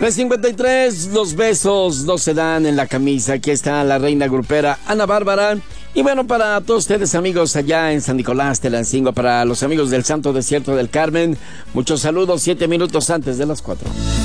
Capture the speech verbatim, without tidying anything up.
tres cincuenta y tres, los besos no se dan en la camisa. Aquí está la reina grupera Ana Bárbara. Y bueno, para todos ustedes amigos allá en San Nicolás, Telancingo, para los amigos del Santo Desierto del Carmen, muchos saludos, siete minutos antes de las cuatro.